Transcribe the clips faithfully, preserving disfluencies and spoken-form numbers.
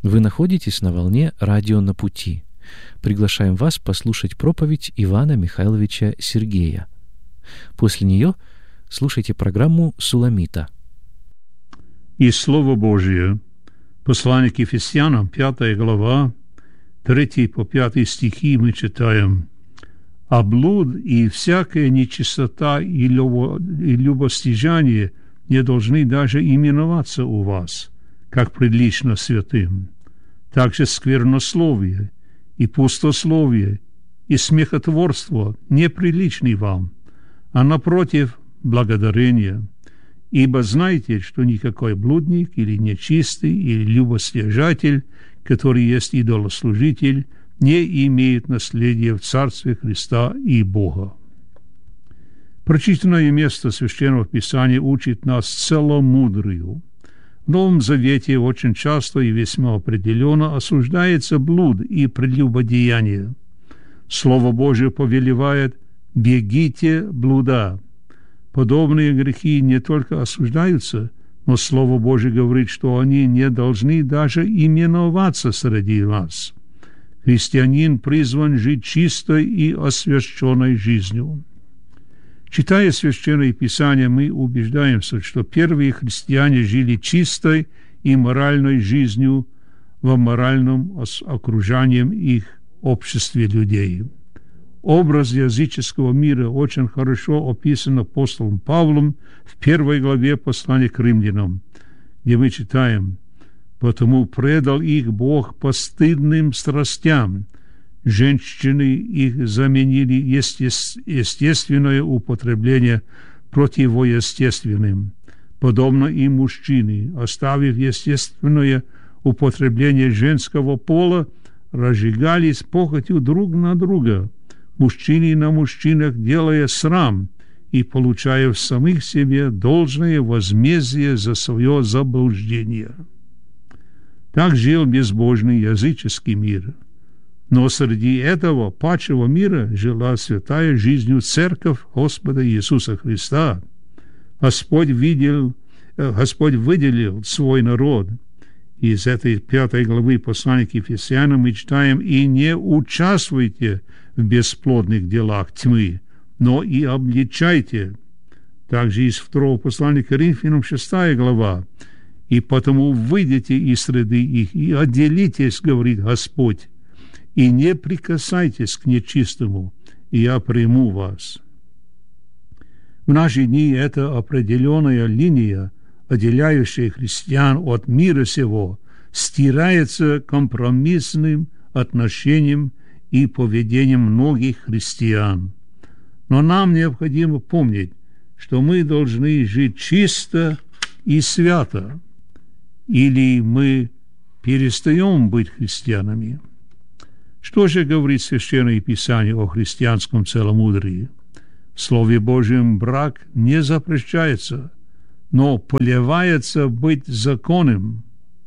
Вы находитесь на волне радио «На пути». Приглашаем вас послушать проповедь Ивана Михайловича Сергея. После нее слушайте программу «Суламита». Из Слова Божия. Послание к Ефесянам, пятая глава, третий по пятый стихи мы читаем: «А блуд и всякая нечистота и любостяжание не должны даже именоваться у вас, как прилично святым. Также сквернословие и пустословие и смехотворство неприличны вам, а напротив благодарение. Ибо знайте, что никакой блудник или нечистый или любостяжатель, который есть идолослужитель, не имеет наследия в Царстве Христа и Бога». Прочитанное место Священного Писания учит нас целомудрию. В Новом Завете очень часто и весьма определенно осуждается блуд и прелюбодеяние. Слово Божие повелевает: «Бегите блуда». Подобные грехи не только осуждаются, но Слово Божие говорит, что они не должны даже именоваться среди вас. Христианин призван жить чистой и освященной жизнью. Читая Священное Писание, мы убеждаемся, что первые христиане жили чистой и моральной жизнью в моральном окружении их обществе людей. Образ языческого мира очень хорошо описан апостолом Павлом в первой главе послания к римлянам, где мы читаем: «Потому предал их Бог постыдным страстям, женщины их заменили естественное употребление противоестественным, подобно и мужчины, оставив естественное употребление женского пола, разжигались похотью друг на друга, мужчины на мужчинах, делая срам и получая в самих себе должное возмездие за свое заблуждение». Так жил безбожный языческий мир. Но среди этого падшего мира жила святая жизнью Церковь Господа Иисуса Христа. Господь, видел, Господь выделил свой народ. Из этой пятой главы послания к Ефесянам мы читаем: «И не участвуйте в бесплодных делах тьмы, но и обличайте». Также из второго послания к Коринфянам, шестая глава: «И потому выйдите из среды их, и отделитесь, говорит Господь, и не прикасайтесь к нечистому, и я приму вас». В наши дни эта определенная линия, отделяющая христиан от мира сего, стирается компромиссным отношением и поведением многих христиан. Но нам необходимо помнить, что мы должны жить чисто и свято, или мы перестаем быть христианами. Что же говорит Священное Писание о христианском целомудрии? В Слове Божьем брак не запрещается, но повелевается быть законным.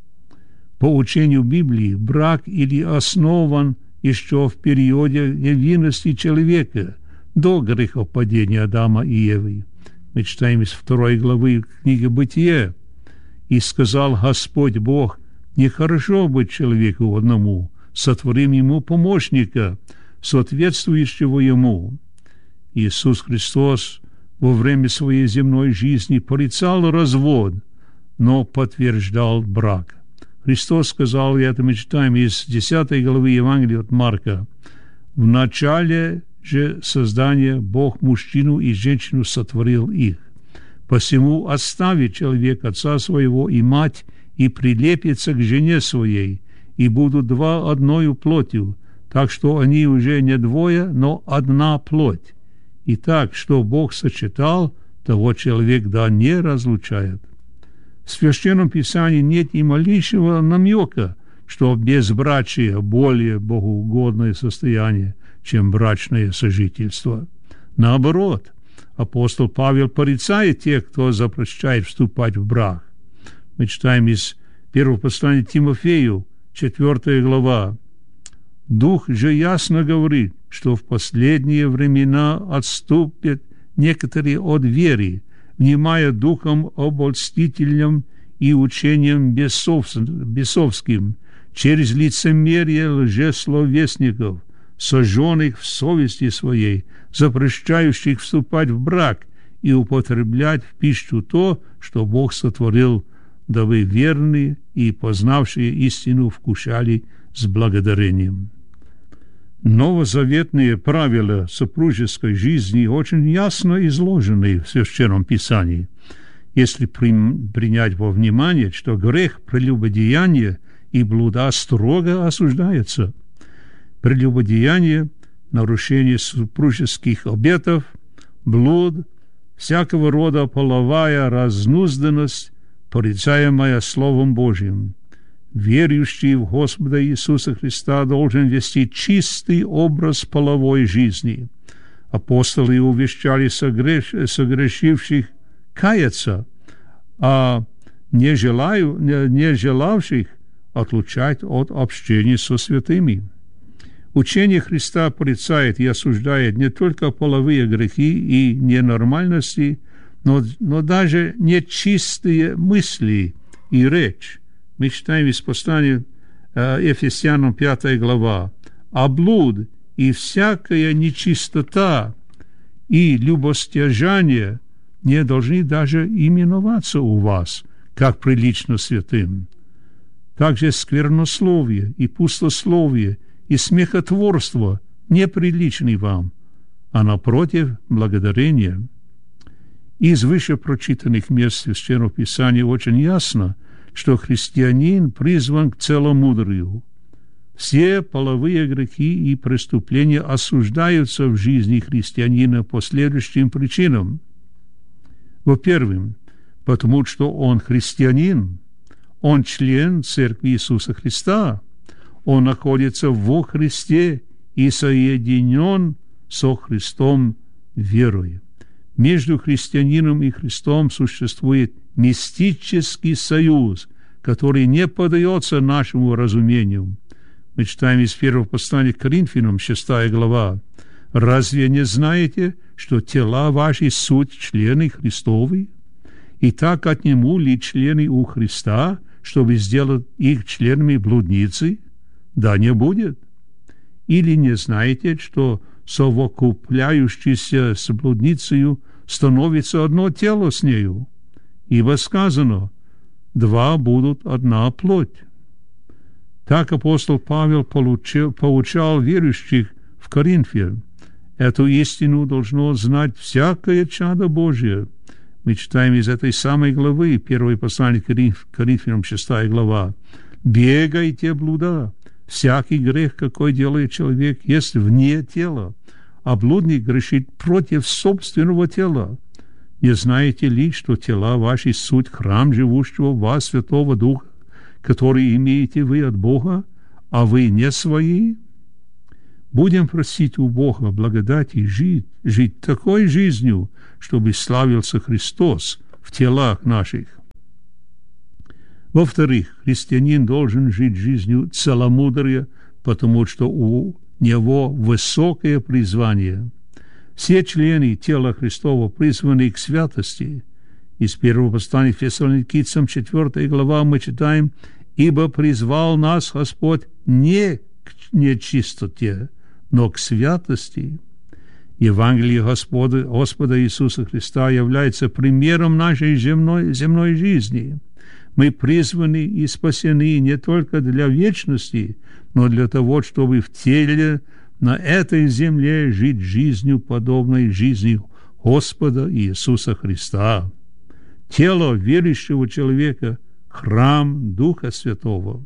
По учению Библии брак или основан еще в периоде невинности человека, до грехопадения Адама и Евы. Мы читаем из второй главы книги «Бытие». «И сказал Господь Бог: нехорошо быть человеку одному, сотворим ему помощника, соответствующего ему». Иисус Христос во время своей земной жизни порицал развод, но подтверждал брак. Христос сказал, и это мы читаем из десятой главы Евангелия от Марка: «В начале же создания Бог мужчину и женщину сотворил их. Посему оставит человек отца своего и мать, и прилепится к жене своей, и будут два одною плотью, так что они уже не двое, но одна плоть. И так, что Бог сочетал, того человек да не разлучает». В Священном Писании нет и малейшего намека, что безбрачие более богоугодное состояние, чем брачное сожительство. Наоборот, апостол Павел порицает тех, кто запрещает вступать в брак. Мы читаем из первого послания Тимофею, четвертая глава: «Дух же ясно говорит, что в последние времена отступят некоторые от веры, внимая духом обольстительным и учением бесов, бесовским, через лицемерие лжесловесников, сожженных в совести своей, запрещающих вступать в брак и употреблять в пищу то, что Бог сотворил, дабы верные и познавшие истину вкушали с благодарением. Новозаветные правила супружеской жизни очень ясно изложены в Священном Писании, если принять во внимание, что грех прелюбодеяния и блуда строго осуждается. Прелюбодеяние, нарушение супружеских обетов, блуд, всякого рода половая разнузданность, порицаемая Словом Божьим. Верующий в Господа Иисуса Христа должен вести чистый образ половой жизни. Апостолы увещали согреш... согрешивших каяться, а не, желаю... не желавших отлучать от общения со святыми. Учение Христа порицает и осуждает не только половые грехи и ненормальности, но, но даже нечистые мысли и речь. Мы читаем из послания э, Ефесянам пятая глава. «А блуд и всякая нечистота и любостяжание не должны даже именоваться у вас, как прилично святым. Также сквернословие и пустословие и смехотворство неприличны вам, а напротив благодарения». Из вышепрочитанных мест Священного Писания очень ясно, что христианин призван к целомудрию. Все половые грехи и преступления осуждаются в жизни христианина по следующим причинам. Во-первых, потому что он христианин, он член Церкви Иисуса Христа, он находится во Христе и соединен со Христом верой. Между христианином и Христом существует мистический союз, который не поддается нашему разумению. Мы читаем из первого послания к Коринфянам, шестая глава. «Разве не знаете, что тела ваши суть члены Христовы? И так отниму ли члены у Христа, чтобы сделать их членами блудницы? Да не будет. Или не знаете, что совокупляющийся с блудницею становится одно тело с нею? Ибо сказано, два будут одна плоть». Так апостол Павел получил, поучал верующих в Коринфе. Эту истину должно знать всякое чадо Божие. Мы читаем из этой самой главы, первое послание к Коринфянам, шестая глава. «Бегайте блуда. Всякий грех, какой делает человек, есть вне тела, а блудник грешит против собственного тела. Не знаете ли, что тела ваши суть храм живущего в вас Святого Духа, который имеете вы от Бога, а вы не свои?» Будем просить у Бога благодати жить, жить такой жизнью, чтобы славился Христос в телах наших. Во-вторых, христианин должен жить жизнью целомудрия, потому что у него высокое призвание. Все члены тела Христова призваны к святости. Из первого послания Фессалоникийцам, четвёртая глава, мы читаем: «Ибо призвал нас Господь не к нечистоте, но к святости». Евангелие Господа, Господа Иисуса Христа является примером нашей земной, земной жизни. Мы призваны и спасены не только для вечности, но для того, чтобы в теле на этой земле жить жизнью, подобной жизни Господа Иисуса Христа. Тело верующего человека – храм Духа Святого.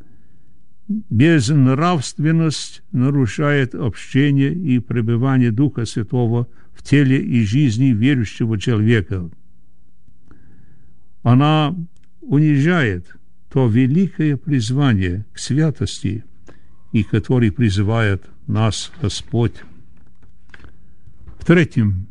Безнравственность нарушает общение и пребывание Духа Святого в теле и жизни верующего человека. Она унижает то великое призвание к святости, и который призывает нас Господь. В-третьем,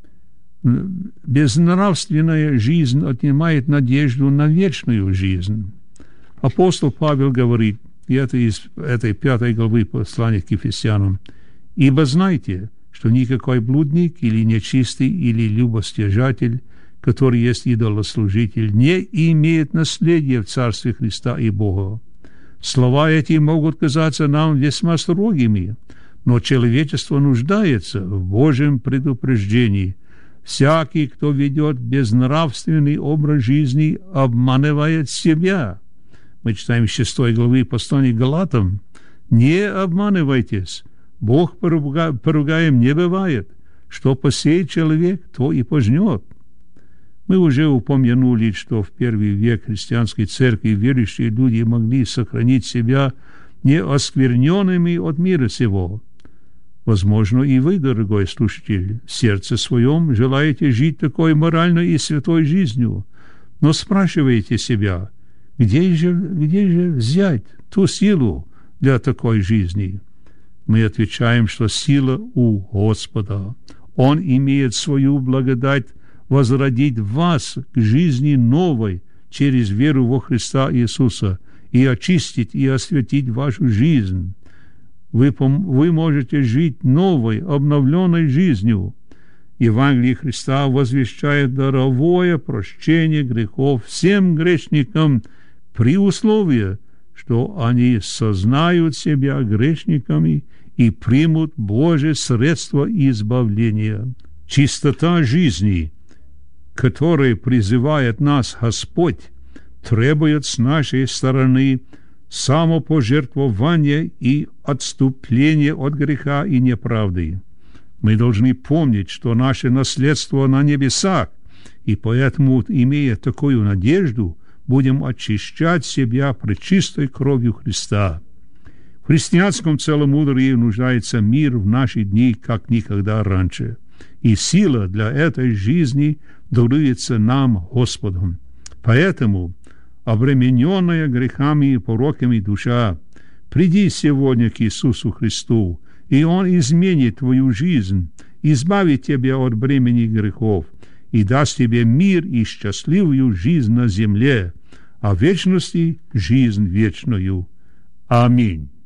безнравственная жизнь отнимает надежду на вечную жизнь. Апостол Павел говорит, и это из этой пятой главы послания к Ефесянам: «Ибо знайте, что никакой блудник или нечистый или любостяжатель, который есть идолослужитель, не имеет наследия в Царстве Христа и Бога. Слова эти могут казаться нам весьма строгими, но человечество нуждается в Божьем предупреждении. Всякий, кто ведет безнравственный образ жизни, обманывает себя. Мы читаем с шестой главы послания к Галатам. Не обманывайтесь, Бог поруга... поругаем не бывает. Что посеет человек, то и пожнет. Мы уже упомянули, что в первый век христианской церкви верующие люди могли сохранить себя неоскверненными от мира сего. Возможно, и вы, дорогой слушатель, в сердце своем желаете жить такой моральной и святой жизнью, но спрашиваете себя, где же, где же взять ту силу для такой жизни? Мы отвечаем, что сила у Господа. Он имеет свою благодать возродить вас к жизни новой через веру во Христа Иисуса и очистить и осветить вашу жизнь. Вы, вы можете жить новой, обновленной жизнью. Евангелие Христа возвещает даровое прощение грехов всем грешникам при условии, что они сознают себя грешниками и примут Божие средство избавления. Чистота жизни, которой призывает нас Господь, требует с нашей стороны самопожертвования и отступления от греха и неправды. Мы должны помнить, что наше наследство на небесах, и поэтому, имея такую надежду, будем очищать себя пречистой кровью Христа. В христианском целомудрии нуждается мир в наши дни, как никогда раньше, и сила для этой жизни даруется нам Господом. Поэтому, обремененная грехами и пороками душа, приди сегодня к Иисусу Христу, и Он изменит твою жизнь, избавит тебя от бремени грехов и даст тебе мир и счастливую жизнь на земле, а в вечности жизнь вечную. Аминь.